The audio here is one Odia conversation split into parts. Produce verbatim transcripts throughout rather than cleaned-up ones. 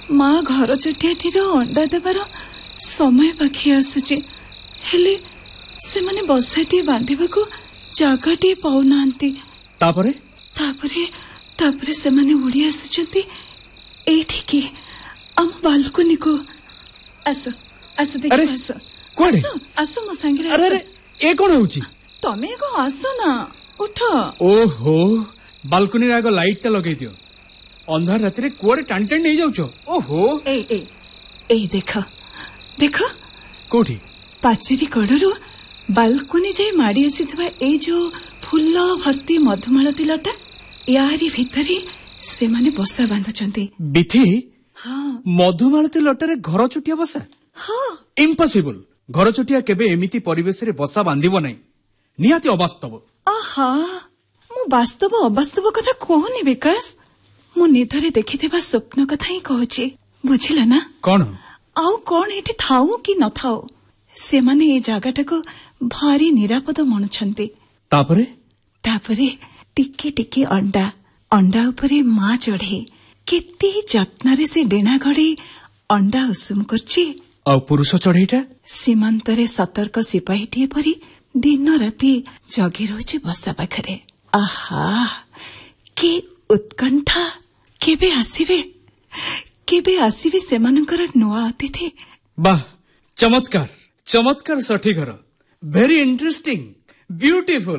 ମା ଘର ଚଟିଆଟିର ଅଣ୍ଡା ଦେବାର ସମୟ ପାଖି ଆସୁଛି, ହେଲେ ସେମାନେ ବସାଟିଏ ବାନ୍ଧିବାକୁ ଜାଗାଟିଏ ପାଉନାହାନ୍ତି। ତାପରେ ତାପରେ ତାପରେ ସେମାନେ ଉଡ଼ି ଆସୁଛନ୍ତି ଏଇଠିକି, ଆମ ବାଲକୋନିକୁ। ଆସ ଆସ ଦେଖ, ଆସ ଆସ ମୋ ସାଙ୍ଗରେ। ଆରେ ଏ କଣ ହଉଛି? ତମେ ଏକ ଆସ ନା, ଉଠ। ଓହୋ, ବାଲକୋନିରେ ଆଗ ଲାଇଟ୍ ଟା ଲଗେଇ ଦିଅ। ଅନ୍ଧାର ରାତିରେ କୁଆଡେ ଟାଣି ଟାଣି ନେଇ ଯାଉଛ? ଓହୋ, ଏଇ ଏଇ ଏଇ ଦେଖ ଦେଖ। କୋଉଠି? ପାଚେରୀ କଡରୁ ବାଲକୋନି ଯାଇ ମାଡି ଆସିଥିବା ଏଇ ଯୋଉ ଫୁଲ ଭର୍ତ୍ତି ମଧୁମାଳତୀ ଲଟା, ୟାରି ଭିତରେ ସେମାନେ ବସା ବାନ୍ଧୁଛନ୍ତି। ବିଥି, ହଁ, ମଧୁମାଳତୀ ଲଟାରେ ଘର ଚଟିଆ ବସା? ହଁ, ଇମ୍ପସିବଲ। ଘର ଚଟିଆ କେବେ ଏମିତି ପରିବେଶରେ ବସା ବାନ୍ଧିବ ନାହିଁ, ନିହାତି ଅବାସ୍ତବ। ଆହା, ମୁଁ ବାସ୍ତବ ଅବାସ୍ତବ କଥା କହୁନି ବିକାଶ, ମୁଁ ନିଦରେ ଦେଖିଥିବା ସ୍ୱପ୍ନ କଥା ହିଁ କହୁଛି, ବୁଝିଲ ନା? କଣ? ଆଉ କଣ ଏଠି ଥାଉ କି ନଥାଉ, ସେମାନେ ଏ ଜାଗାଟାକୁ ଭାରି ନିରାପଦ ମଣୁଛନ୍ତି। ତାପରେ ତାପରେ ଟିକେ ଟିକେ ଅଣ୍ଡା ଅଣ୍ଡା ଉପରେ ମା ଚଢ଼େ, କେତେ ଯତ୍ନରେ ସେ ଡେଣା ଘଡେଇ ଅଣ୍ଡା ଉଷୁମ କରୁଛି। ଆଉ ପୁରୁଷ ଚଢ଼େଇଟା ସୀମାନ୍ତରେ ସତର୍କ ସିପାହୀଟିଏ ପରି ଦିନ ରାତି ଜଗି ରହୁଛି ବସା ପାଖରେ। ଆହା, କି ଉତ୍କଣ୍ଠା! କେବେ ଆସିବେ କେବେ ଆସିବେ ସେମାନଙ୍କର ନୂଆ ଅତିଥି? ବାଃ, ଚମତ୍କାର ଚମତ୍କାର ସଠିଘର, ଭେରି ଇଣ୍ଟରେଷ୍ଟିଂ, ବ୍ୟୁଟିଫୁଲ।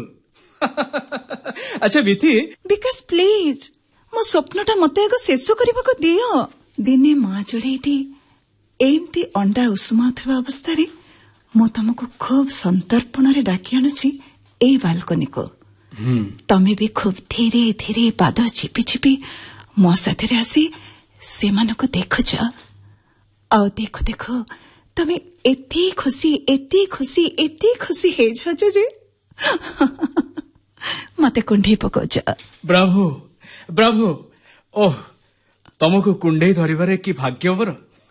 ଆଚ୍ଛା ବିଥି, ବିକାଶ ପ୍ଲିଜ, ମୋ ସ୍ୱପ୍ନଟା ମତେ ଆଗ ଶେଷ କରିବାକୁ ଦିଅ। ଦିନେ ମା ଚଢ଼େଇଟି ଏମିତି ଅଣ୍ଡା ଉଷୁମାଉଥିବା ଅବସ୍ଥାରେ ମୁଁ ତମକୁ ଖୁବ୍ ସନ୍ତର୍ପଣରେ ଡାକି ଆଣୁଛି ଏଇ ବାଲକୋନିକୁ। ତମେ ବି ଖୁବ୍ ଧୀରେ ଧୀରେ ପାଦ ଚିପି ଚିପି ମୋ ସାଥିରେ ଆସି ସେମାନଙ୍କୁ ଦେଖୁଛ। ଆଉ ଦେଖୁ ଦେଖୁ ତମେ ଏତେ ଖୁସି ଏତେ ଖୁସି ଏତେ ଖୁସି ହେଇଯାଉଛ ଯେ ମତେ କୁଣ୍ଢେଇ ପକଉଛ। Bravo bravo. ଓହ, ତମକୁ କୁଣ୍ଢେଇ ଧରିବାରେ କି ଭାଗ୍ୟବର।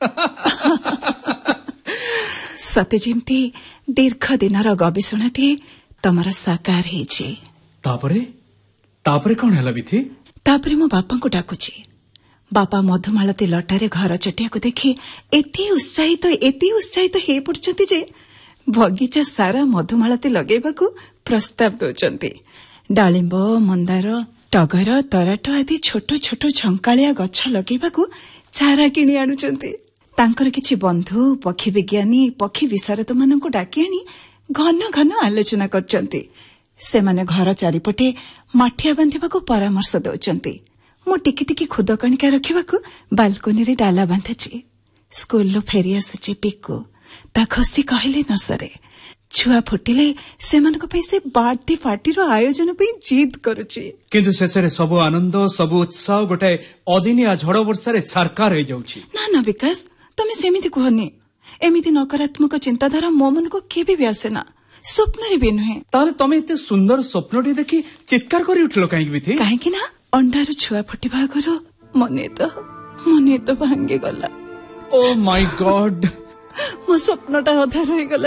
ସତେ ଯେମିତି ଦୀର୍ଘ ଦିନର ଗବେଷଣାଟିଏ ତମର ସାକାର ହେଇଛି। ତାପରେ ତାପରେ କଣ ହେଲା ବିଥି? ତାପରେ ମୁଁ ବାପାଙ୍କୁ ଡାକୁଛି। ବାପା ମଧୁମାଳତୀ ଲଟାରେ ଘର ଚଟିଆକୁ ଦେଖି ଏତେ ଉତ୍ସାହିତ ଏତେ ଉତ୍ସାହିତ ହେଇ ପଡୁଛନ୍ତି ଯେ ବଗିଚା ସାରା ମଧୁମାଳତୀ ଲଗେଇବାକୁ ପ୍ରସ୍ତାବ ଦଉଛନ୍ତି। ଡାଳିମ୍ବ, ମନ୍ଦାର, ଟଗର, ତରାଟ ଆଦି ଛୋଟ ଛୋଟ ଝଙ୍କାଳିଆ ଗଛ ଲଗେଇବାକୁ ଚାରା କିଣି ଆଣୁଛନ୍ତି। ତାଙ୍କର କିଛି ବନ୍ଧୁ ପକ୍ଷୀ ବିଜ୍ଞାନୀ, ପକ୍ଷୀ ବିଶାରଦମାନଙ୍କୁ ଡାକି ଆଣି ଘନ ଘନ ଆଲୋଚନା କରୁଛନ୍ତି। ସେମାନେ ଘର ଚାରିପଟେ ମାଠିଆ ବାନ୍ଧିବାକୁ ପରାମର୍ଶ ଦେଉଛନ୍ତି। ମୁଁ ଟିକେ ଟିକେ ଖୁଦକଣିକା ରଖିବାକୁ ବାଲକୋନିରେ ଡାଲା ବାନ୍ଧୁଛି। ସ୍କୁଲରୁ ଫେରିଆସୁଛି ପିକୁ, ତା ଖୁସି କହିଲେ ନ ସରେ। ଛୁଆ ଫୁଟିଲେ ସେମାନଙ୍କ ପାଇଁ ସେ ବାର୍ଥଡେ ପାର୍ଟିର ଆୟୋଜନ ପାଇଁ ଜିଦ୍ କରୁଛି। କିନ୍ତୁ ଶେଷରେ ସବୁ ଆନନ୍ଦ, ସବୁ ଉତ୍ସାହ ଗୋଟାଏ ଅଦିନିଆ ଝଡ଼ ବର୍ଷାରେ ଛାରକାର ହେଇଯାଉଛି। ନା ନା ବିକାଶ, ତମେ ସେମିତି କୁହନି। ଏମିତି ନକାରାତ୍ମକ ଚିନ୍ତାଧାରା ମୋ ମନକୁ କେବେ ବି ଆସେ ନା, ସ୍ୱପ୍ନରେ ବି ନୁହେଁ। ତାହେଲେ ତମେ ଏତେ ସୁନ୍ଦର ସ୍ୱପ୍ନଟି ଦେଖି ଚିତ୍କାର କରି ଉଠିଲ କାହିଁକି ବିଥି? କାହିଁକି ନା ଅଣ୍ଡାରୁ ଛୁଆ ଫୁଟିବା ଆଗରୁ ମୋ ନିଦ ମୋ ନିଦ ଭାଙ୍ଗିଗଲା। ଓ ମାଇ ଗଡ୍, ମୋ ସ୍ୱପ୍ନଟା ଅଧା ରହିଗଲା।